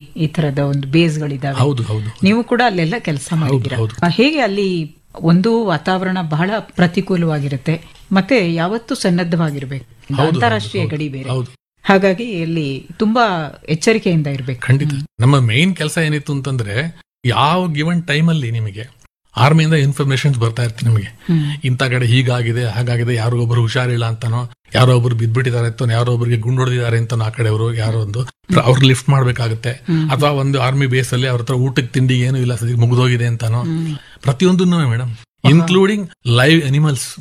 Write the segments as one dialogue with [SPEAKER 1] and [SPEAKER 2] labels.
[SPEAKER 1] ಈ ತರದ ಒಂದು ಬೇಸ್ಗಳಿದಾವೆ.
[SPEAKER 2] ಹೌದು ಹೌದು.
[SPEAKER 1] ನೀವು ಕೂಡ ಅಲ್ಲೆಲ್ಲ ಕೆಲಸ ಮಾಡಿದ್ದೀರಾ. ಹೇಗೆ ಅಲ್ಲಿ ಒಂದು ವಾತಾವರಣ ಬಹಳ ಪ್ರತಿಕೂಲವಾಗಿರುತ್ತೆ, ಮತ್ತೆ ಯಾವತ್ತೂ ಸನ್ನದ್ಧವಾಗಿರ್ಬೇಕು, ಅಂತಾರಾಷ್ಟ್ರೀಯ ಗಡಿ ಬೇರೆ, ಹಾಗಾಗಿ ಅಲ್ಲಿ ತುಂಬಾ ಎಚ್ಚರಿಕೆಯಿಂದ ಇರ್ಬೇಕು.
[SPEAKER 2] ಖಂಡಿತ. ನಮ್ಮ ಮೇನ್ ಕೆಲಸ ಏನಿತ್ತು ಅಂತಂದ್ರೆ, ಯಾವ ಗಿವನ್ ಟೈಮ್ ಅಲ್ಲಿ ನಿಮಗೆ ಆರ್ಮಿಯಿಂದ ಇನ್ಫಾರ್ಮೇಶನ್ಸ್ ಬರ್ತಾ ಇರ್ತೀವಿ ನಿಮಗೆ, ಇಂಥ ಕಡೆ ಹೀಗಾಗಿದೆ ಹಾಗಾಗಿದೆ, ಯಾರೋ ಒಬ್ರು ಹುಷಾರಿಲ್ಲ ಅಂತಾನೋ, ಯಾರೋ ಒಬ್ರು ಬಿದ್ಬಿಟ್ಟಿದ್ದಾರೆ ಅಂತಾನೋ, ಯಾರೋ ಒಬ್ರಿಗೆ ಗುಂಡು ಹೊಡೆದಿದ್ದಾರೆ ಅಂತಾನೋ, ಆ ಕಡೆಯವರು ಯಾರೋ ಒಂದು ಅವ್ರು ಲಿಫ್ಟ್ ಮಾಡ್ಬೇಕಾಗುತ್ತೆ, ಅಥವಾ ಒಂದು ಆರ್ಮಿ ಬೇಸ್ ಅಲ್ಲಿ ಅವ್ರ ಹತ್ರ ಊಟಕ್ಕೆ ತಿಂಡಿ ಏನು ಇಲ್ಲ, ಸದ್ಯ ಮುಗ್ದೋಗಿದೆ ಅಂತಾನೋ, ಪ್ರತಿಯೊಂದನ್ನು ಮೇಡಮ್, ಇನ್ಕ್ಲೂಡಿಂಗ್ ಲೈವ್ ಅನಿಮಲ್ಸ್.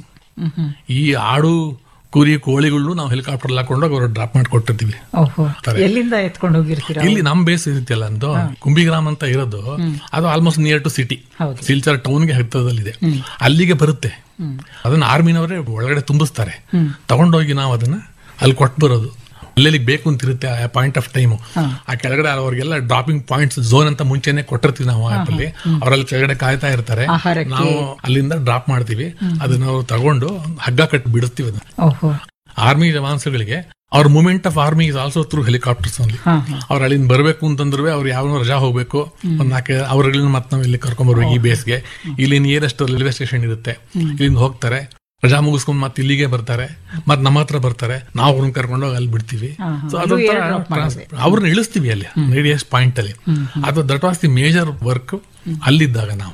[SPEAKER 2] ಈ ಆಡು ಕುರಿ ಕೋಳಿಗಳು ನಾವು ಹೆಲಿಕಾಪ್ಟರ್ ಹಾಕೊಂಡೋಗಿ ಅವ್ರು ಡ್ರಾಪ್ ಮಾಡಿ ಕೊಟ್ಟಿರ್ತೀವಿ.
[SPEAKER 1] ಎಲ್ಲಿಂದ ಎತ್ಕೊಂಡು ಹೋಗಿರ್ತೀರಾ?
[SPEAKER 2] ಇಲ್ಲಿ ನಮ್ ಬೇಸ್ ಇರುತ್ತಲ್ಲ ಅಂದು ಕುಂಬಿಗ್ರಾಮ್ ಅಂತ ಇರೋದು, ಅದು almost near to city, Silchar ಟೌನ್ಗೆ ಹತ್ತಿರದಲ್ಲಿದೆ. ಅಲ್ಲಿಗೆ ಬರುತ್ತೆ. ಅದನ್ನ ಆರ್ಮಿನವರೇ ಒಳಗಡೆ ತುಂಬಿಸ್ತಾರೆ. ತಗೊಂಡೋಗಿ ನಾವು ಅದನ್ನ ಅಲ್ಲಿ ಕೊಟ್ಟು ಬರೋದು. ಅಲ್ಲೆಲ್ಲಿಗೆ ಬೇಕು ಅಂತಿರುತ್ತೆ ಆ ಪಾಯಿಂಟ್ ಆಫ್ ಟೈಮ್. ಆ ಕೆಳಗಡೆ ಅವ್ರಿಗೆಲ್ಲ ಡ್ರಾಪಿಂಗ್ ಪಾಯಿಂಟ್ಸ್ ಝೋನ್ ಅಂತ ಮುಂಚೆನೆ ಕೊಟ್ಟಿರ್ತೀವಿ ನಾವು ಆಪ್ ಅಲ್ಲಿ. ಅವರಲ್ಲಿ ಕೆಳಗಡೆ ಕಾಯ್ತಾ ಇರ್ತಾರೆ, ನಾವು ಅಲ್ಲಿಂದ ಡ್ರಾಪ್ ಮಾಡ್ತೀವಿ. ಅದನ್ನ ನಾವು ತಗೊಂಡು ಹಗ್ಗ ಕಟ್ಟಿ ಬಿಡುತ್ತೀವಿ. ಅದನ್ನ ಆರ್ಮಿ ಜವಾನ್ಸ್ಗಳಿಗೆ ಅವ್ರ movement of army is also through helicopters ಅಲ್ಲಿ. ಅವ್ರು ಅಲ್ಲಿಂದ ಬರಬೇಕು ಅಂತಂದ್ರೆ ಅವ್ರು ಯಾವ ರಜಾ ಹೋಗ್ಬೇಕು, ಒಂದ್ ನಾಲ್ಕು ಅವ್ರಗಳನ್ನ ಮತ್ತೆ ನಾವು ಇಲ್ಲಿ ಕರ್ಕೊಂಡ್ ಬರ್ಬೇಕು. ಈ ಬೇಸ್ಗೆ ಇಲ್ಲಿ ನಿಯರೆಸ್ಟ್ ರೈಲ್ವೆ ಸ್ಟೇಷನ್ ಇರುತ್ತೆ, ಇಲ್ಲಿಂದ ಹೋಗ್ತಾರೆ, ರಜಾ ಮುಗಿಸ್ಕೊಂಡು ಮತ್ತೆ ಇಲ್ಲಿಗೆ ಬರ್ತಾರೆ, ಮತ್ತೆ ನಮ್ಮ ಹತ್ರ ಬರ್ತಾರೆ, ನಾವು ಅವ್ರನ್ನ ಕರ್ಕೊಂಡೋಗಿ ಅಲ್ಲಿ ಬಿಡ್ತೀವಿ. ಸೊ ಅದೊಂಥರ ಅವ್ರನ್ನ ಇಳಿಸ್ತೀವಿ ಅಲ್ಲಿ ರೇಡಿಯಸ್ ಪಾಯಿಂಟ್ ಅಲ್ಲಿ. ಅದು that was the major work ಅಲ್ಲಿದ್ದಾಗ ನಾವು.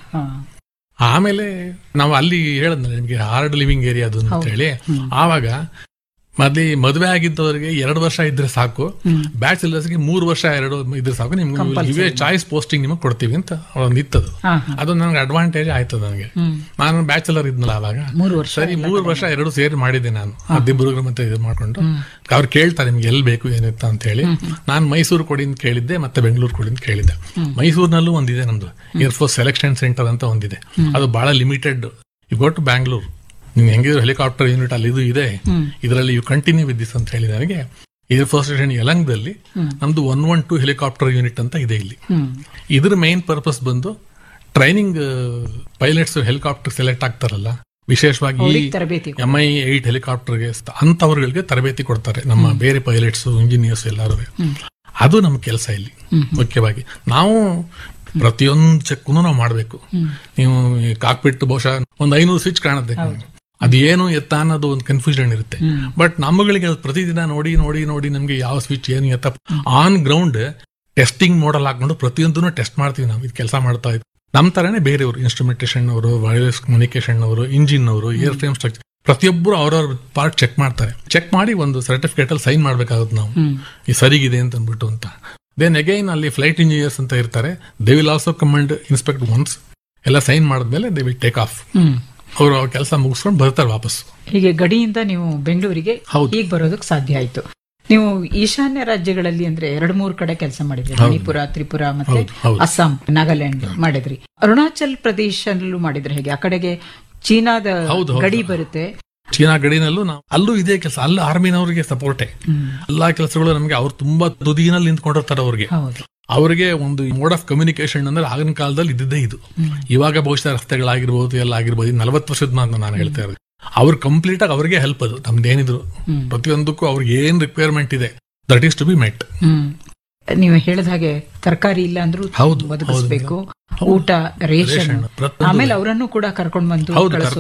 [SPEAKER 2] ಆಮೇಲೆ ನಾವು ಅಲ್ಲಿ ಹೇಳದ್ನಲ್ಲ ನಿಮ್ಗೆ ಹಾರ್ಡ್ ಲಿವಿಂಗ್ ಏರಿಯಾ ಅದು ಅಂತ ಹೇಳಿ, ಆವಾಗ ಮೊದ್ಲಿ ಮದುವೆ ಆಗಿದ್ದವರಿಗೆ 2 ವರ್ಷ ಇದ್ರೆ ಸಾಕು, ಬ್ಯಾಚುಲರ್ಸ್ಗೆ 3 ವರ್ಷ 2 ಇದ್ರೆ ಸಾಕು, ನಿಮ್ಗೆ ಚಾಯ್ಸ್ ಪೋಸ್ಟಿಂಗ್ ನಿಮಗೆ ಕೊಡ್ತೀವಿ ಅಂತ ಇತ್ತದು. ಅದು ನನಗೆ ಅಡ್ವಾಂಟೇಜ್ ಆಯ್ತದ. ನನಗೆ ನಾನು ಬ್ಯಾಚುಲರ್ ಇದ್ನಲ್ಲ ಅವಾಗ, ಸರಿ 3 ವರ್ಷ 2 ಸೇರಿ ಮಾಡಿದ್ದೆ ನಾನು. ದಿಬ್ಬರುಗ್ರ ಮತ್ತೆ ಇದು ಮಾಡ್ಕೊಂಡು ಅವ್ರು ಕೇಳ್ತಾರೆ ನಿಮ್ಗೆ ಎಲ್ಲಿ ಬೇಕು ಏನಿತ್ತ ಅಂತ ಹೇಳಿ. ನಾನು ಮೈಸೂರು ಕೊಡಿ ಅಂತ ಕೇಳಿದ್ದೆ, ಮತ್ತೆ ಬೆಂಗಳೂರು ಕೊಡಿ ಅಂತ ಕೇಳಿದ್ದೆ. ಮೈಸೂರಿನಲ್ಲೂ ಒಂದಿದೆ ನಮ್ದು ಏರ್ಫೋರ್ಸ್ ಸೆಲೆಕ್ಷನ್ ಸೆಂಟರ್ ಅಂತ ಒಂದಿದೆ. ಅದು ಬಹಳ limited. You go to Bangalore, ನಿಮ್ಗೆ ಹೆಂಗಿದ್ರು ಹೆಲಿಕಾಪ್ಟರ್ ಯೂನಿಟ್ ಅಲ್ಲಿ ಇದು ಇದೆ, ಇದರಲ್ಲಿ ಯು ಕಂಟಿನ್ಯೂ ವಿತ್ ದಿಸ್ ಅಂತ ಹೇಳಿ ನನಗೆ ಏರ್ಫೋರ್ಸ್ ಸ್ಟೇಷನ್ ಯಲಂಗದಲ್ಲಿ ನಮ್ದು 112 ಹೆಲಿಕಾಪ್ಟರ್ ಯೂನಿಟ್ ಅಂತ ಇದೆ ಇಲ್ಲಿ. ಇದ್ರ ಮೇನ್ ಪರ್ಪಸ್ ಬಂದು ಟ್ರೈನಿಂಗ್ ಪೈಲಟ್ಸ್ ಹೆಲಿಕಾಪ್ಟರ್ ಸೆಲೆಕ್ಟ್ ಆಗ್ತಾರಲ್ಲ, ವಿಶೇಷವಾಗಿ MI-8 ಹೆಲಿಕಾಪ್ಟರ್ಗೆ ಅಂತವ್ರಿಗೆ ತರಬೇತಿ ಕೊಡ್ತಾರೆ ನಮ್ಮ ಬೇರೆ ಪೈಲಟ್ಸ್ ಇಂಜಿನಿಯರ್ಸ್ ಎಲ್ಲರೂ. ಅದು ನಮ್ಮ ಕೆಲಸ ಇಲ್ಲಿ ಮುಖ್ಯವಾಗಿ. ನಾವು ಪ್ರತಿಯೊಂದು ಚೆಕ್ನು ನಾವು ಮಾಡಬೇಕು. ನೀವು ಕಾಕ್ಪಿಟ್ ಬಹುಶಃ ಒಂದು 500 ಸ್ವಿಚ್ ಕಾಣುತ್ತೆ, ಅದೇನು ಎತ್ತ ಅನ್ನೋದು ಒಂದು ಕನ್ಫ್ಯೂಷನ್ ಇರುತ್ತೆ. ಬಟ್ ನಮ್ಮಗಳಿಗೆ ಪ್ರತಿದಿನ ನೋಡಿ ನೋಡಿ ನೋಡಿ ನಮ್ಗೆ ಯಾವ ಸ್ವಿಚ್ ಏನು ಎತ್ತ ಆನ್ ಗ್ರೌಂಡ್ ಟೆಸ್ಟಿಂಗ್ ಮಾಡಲ್ ಹಾಕೊಂಡು ಪ್ರತಿಯೊಂದನ್ನು ಟೆಸ್ಟ್ ಮಾಡ್ತೀವಿ ನಾವು. ಇದು ಕೆಲಸ ಮಾಡ್ತಾ ಇದ್ವಿ. ನಮ್ ತರನೇ ಬೇರೆಯವರು, ಇನ್ಸ್ಟ್ರುಮೆಂಟೇಷನ್ ಅವರು, ವೈರ್ಲೆಸ್ ಕಮ್ಯುನಿಕೇಶನ್ ಅವರು, ಇಂಜಿನ್ ಅವರು, ಏರ್ ಫ್ರೇಮ್ ಸ್ಟ್ರಕ್ಚರ್, ಪ್ರತಿಯೊಬ್ಬರು ಅವ್ರವ್ರ ಪಾರ್ಟ್ ಚೆಕ್ ಮಾಡ್ತಾರೆ. ಚೆಕ್ ಮಾಡಿ ಒಂದು ಸರ್ಟಿಫಿಕೇಟ್ ಅಲ್ಲಿ ಸೈನ್ ಮಾಡ್ಬೇಕಾಗುತ್ತೆ ನಾವು, ಈ ಸರಿಗಿದೆ ಅಂತ ಅಂದ್ಬಿಟ್ಟು ಅಂತ. ದೆನ್ ಅಗೈನ್ ಅಲ್ಲಿ ಫ್ಲೈಟ್ ಇಂಜಿನಿಯರ್ಸ್ ಅಂತ ಇರ್ತಾರೆ. They will also come and inspect once. ಎಲ್ಲ ಸೈನ್ ಮಾಡಿದ್ಮೇಲೆ ದೇ ವಿಲ್ ಟೇಕ್ ಆಫ್. ಅವರು ಕೆಲಸ ಮುಗಿಸ್ಕೊಂಡು ಬರ್ತಾರೆ ವಾಪಸ್.
[SPEAKER 1] ಹೀಗೆ ಗಡಿಯಿಂದ ನೀವು ಬೆಂಗಳೂರಿಗೆ ಹೀಗೆ ಬರೋದಕ್ಕೆ ಸಾಧ್ಯ ಆಯ್ತು. ನೀವು ಈಶಾನ್ಯ ರಾಜ್ಯಗಳಲ್ಲಿ ಅಂದ್ರೆ 2-3 ಕಡೆ ಕೆಲಸ ಮಾಡಿದ್ರಿ. ಮಣಿಪುರ, ತ್ರಿಪುರ, ಮತ್ತೆ ಅಸ್ಸಾಂ, ನಾಗಾಲ್ಯಾಂಡ್ ಮಾಡಿದ್ರಿ. ಅರುಣಾಚಲ್ ಪ್ರದೇಶದಲ್ಲೂ ಮಾಡಿದ್ರೆ ಹೇಗೆ? ಆ ಕಡೆಗೆ ಚೀನಾದ ಗಡಿ ಬರುತ್ತೆ.
[SPEAKER 2] ಚೀನಾ ಗಡಿನಲ್ಲೂ ನಾವು ಅಲ್ಲೂ ಇದೇ ಕೆಲಸ. ಅಲ್ಲಿ ಆರ್ಮಿನವ್ರಿಗೆ ಸಪೋರ್ಟೇ ಎಲ್ಲಾ ಕೆಲಸಗಳು. ನಮಗೆ ಅವ್ರು ತುಂಬಾ ತುದಿನಲ್ಲಿ ನಿಂತ್ಕೊಂಡಿರ್ತಾರೆ. ಅವ್ರಿಗೆ ಒಂದು ಮೋಡ್ ಆಫ್ ಕಮ್ಯುನಿಕೇಶನ್ ಅಂದ್ರೆ ಆಗಿನ ಕಾಲದಲ್ಲಿ ಇದ್ದಿದ್ದೇ ಇದು. ಇವಾಗ ಬಹುಶಃ ರಸ್ತೆಗಳಾಗಿರ್ಬೋದು ಎಲ್ಲ ಆಗಿರ್ಬೋದು. 40 ವರ್ಷದ ಮಾತು ನಾನು ಹೇಳ್ತಾ ಇರೋದು. ಅವ್ರು ಕಂಪ್ಲೀಟ್ ಆಗಿ ಅವ್ರಿಗೆ ಹೆಲ್ಪ್. ಅದು ನಮ್ದೇನಿದ್ರು ಪ್ರತಿಯೊಂದಕ್ಕೂ ಅವ್ರಿಗೆ ಏನ್ ರಿಕ್ವೈರ್ಮೆಂಟ್ ಇದೆ ದಟ್ ಈಸ್ ಟು ಬಿ ಮೆಟ್.
[SPEAKER 1] ನೀವು ಹೇಳಿದ ಹಾಗೆ ತರಕಾರಿ ಇಲ್ಲ ಅಂದ್ರೂ ಒದಗಿಸಬೇಕು, ಊಟ, ರೇಷನ್. ಆಮೇಲೆ ಅವರನ್ನು ಕೂಡ ಕರ್ಕೊಂಡ್ ಬಂದು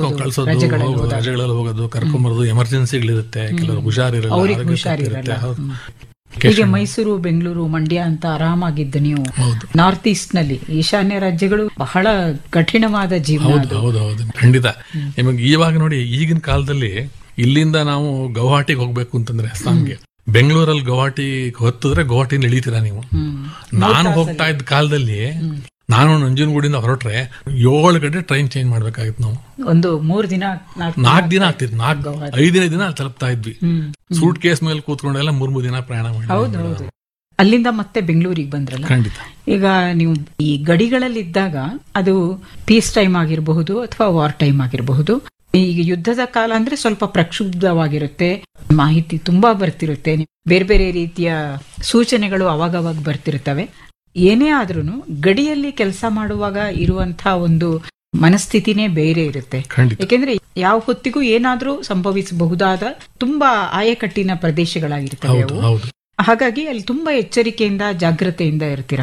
[SPEAKER 2] ರಜೆಗಳಲ್ಲಿ ಹೋಗೋದು, ಕರ್ಕೊಂಡ್ಬರೋದು. ಎಮರ್ಜೆನ್ಸಿಗಳಿರುತ್ತೆ, ಕೆಲವರು ಹುಷಾರಿರಲ್ಲ.
[SPEAKER 1] ಹೀಗೆ ಮೈಸೂರು, ಬೆಂಗಳೂರು, ಮಂಡ್ಯ ಅಂತ ಆರಾಮಾಗಿದ್ದ ನೀವು ನಾರ್ತ್ ಈಸ್ಟ್ ನಲ್ಲಿ, ಈಶಾನ್ಯ ರಾಜ್ಯಗಳು ಬಹಳ ಕಠಿಣವಾದ ಜೀವನ.
[SPEAKER 2] ಹೌದೌದು, ಖಂಡಿತ. ನಿಮಗೆ ಇವಾಗ ನೋಡಿ, ಈಗಿನ ಕಾಲದಲ್ಲಿ ಇಲ್ಲಿಂದ ನಾವು ಗೌಹಾಟಿಗೆ ಹೋಗ್ಬೇಕು ಅಂತಂದ್ರೆ ಅಸ್ಸಾಂಗೆ, ಬೆಂಗಳೂರಲ್ಲಿ ಗೌಹಾಟಿ ಹೊತ್ತಿದ್ರೆ ಗೌಹಾಟಿನ ಇಳಿತೀರಾ ನೀವು. ನಾನು ಹೋಗ್ತಾ ಇದ್ದ ಕಾಲದಲ್ಲಿ ನಾನು ನಂಜನಗೂಡಿಂದ ಹೊರಟ್ರೆ 7 ಗಂಟೆ ಟ್ರೈನ್ ಚೇಂಜ್ ಮಾಡ್ಬೇಕಾಗಿತ್ತು. ನಾವು
[SPEAKER 1] ಒಂದು 3 ದಿನ
[SPEAKER 2] 4 ದಿನ ಆಗ್ತಿತ್ತು. 5ನೇ ದಿನ ತಲುಪ್ತಾ ಇದ್ವಿ. ಸೂಟ್ ಕೇಸ್ ಮೇಲೆ ಕೂತ್ಕೊಂಡೆಲ್ಲ 3 ದಿನ ಪ್ರಯಾಣ ಮಾಡಿ
[SPEAKER 1] ಅಲ್ಲಿಂದ ಮತ್ತೆ ಬೆಂಗಳೂರಿಗೆ ಬಂದ್ರಲ್ಲ.
[SPEAKER 2] ಖಂಡಿತ.
[SPEAKER 1] ಈಗ ನೀವು ಈ ಗಡಿಗಳಲ್ಲಿ ಇದ್ದಾಗ ಅದು ಪೀಸ್ ಟೈಮ್ ಆಗಿರಬಹುದು ಅಥವಾ ವಾರ್ ಟೈಮ್ ಆಗಿರಬಹುದು. ಈಗ ಯುದ್ಧದ ಕಾಲ ಅಂದ್ರೆ ಸ್ವಲ್ಪ ಪ್ರಕ್ಷುಬ್ಧವಾಗಿರುತ್ತೆ, ಮಾಹಿತಿ ತುಂಬಾ ಬರ್ತಿರುತ್ತೆ, ಬೇರೆ ಬೇರೆ ರೀತಿಯ ಸೂಚನೆಗಳು ಅವಾಗವಾಗ ಬರ್ತಿರ್ತವೆ. ಏನೇ ಆದ್ರೂ ಗಡಿಯಲ್ಲಿ ಕೆಲಸ ಮಾಡುವಾಗ ಇರುವಂತಹ ಒಂದು ಮನಸ್ಥಿತಿನೇ ಬೇರೆ ಇರುತ್ತೆ. ಯಾಕೆಂದ್ರೆ ಯಾವ ಹೊತ್ತಿಗೂ ಏನಾದ್ರೂ ಸಂಭವಿಸಬಹುದಾದ ತುಂಬಾ ಆಯಕಟ್ಟಿನ ಪ್ರದೇಶಗಳಾಗಿರ್ತವೆ ಅವು. ಹಾಗಾಗಿ ಅಲ್ಲಿ ತುಂಬಾ ಎಚ್ಚರಿಕೆಯಿಂದ, ಜಾಗೃತೆಯಿಂದ ಇರ್ತೀರ.